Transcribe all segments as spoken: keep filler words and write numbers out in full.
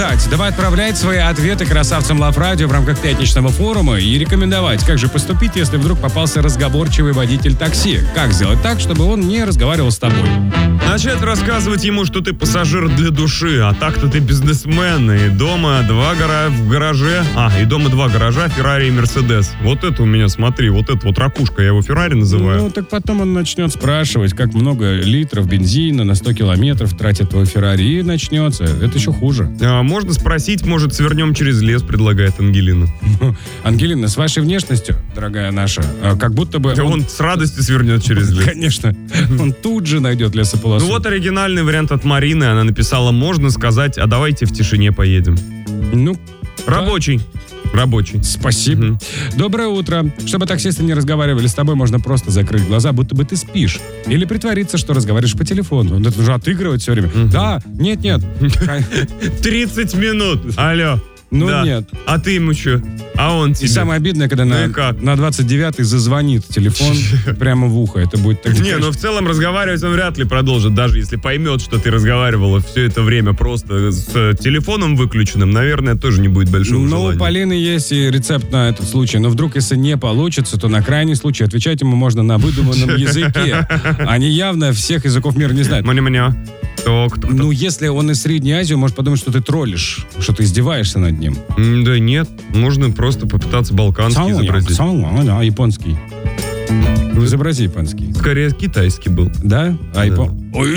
ждать. Давай отправлять свои ответы красавцам Лав Радио в рамках пятничного форума и рекомендовать, как же поступить, если вдруг попался разговорчивый водитель такси. Как сделать так, чтобы он не разговаривал с тобой? Начать рассказывать ему, что ты пассажир для души, а так-то ты бизнесмен, и дома два гора... в гараже, а, и дома два гаража, Феррари и Мерседес. Вот это у меня, смотри, вот это вот ракушка, я его Феррари называю. Ну, так потом он начнет спрашивать, как много литров бензина на сто километров тратит твой Феррари, и начнется. Это еще хуже. А, можно спросить, может, свернем через лес, предлагает Ангелина. Ангелина, с вашей внешностью, дорогая наша, как будто бы... Да он... он с радостью свернет через лес. Конечно. Он тут же найдет лесополосу. Ну вот оригинальный вариант от Марины. Она написала, можно сказать, а давайте в тишине поедем. Ну, рабочий. Да. Рабочий. Спасибо. Угу. Доброе утро. Чтобы таксисты не разговаривали с тобой, можно просто закрыть глаза, будто бы ты спишь. Или притвориться, что разговариваешь по телефону. Это уже отыгрывать все время. Угу. Да, нет-нет. тридцать минут. Алло. Ну да. Нет. А ты ему что? А он тебе? И самое обидное, когда ну на, на двадцать девятый зазвонит телефон прямо в ухо. Это будет так. Не, ну в целом разговаривать он вряд ли продолжит, даже если поймет, что ты разговаривала все это время просто с телефоном выключенным, наверное, тоже не будет большого желания. Ну, у Полины есть и рецепт на этот случай. Но вдруг, если не получится, то на крайний случай отвечать ему можно на выдуманном языке. Они явно всех языков мира не знают. Маня-маня. Кто, кто, кто? Ну, если он из Средней Азии, он может подумать, что ты троллишь, что ты издеваешься над ним. М, да нет, можно просто попытаться балканский изобразить. А японский. Изобрази японский. Скорее китайский был. Да? А да. япон...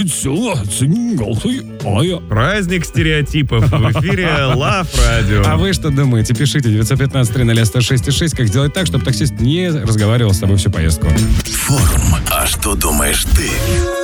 Праздник стереотипов в эфире Лав Радио. А вы что думаете? Пишите девять один пять три ноль сто шесть шесть, как сделать так, чтобы таксист не разговаривал с тобой всю поездку. Форум. А что думаешь ты?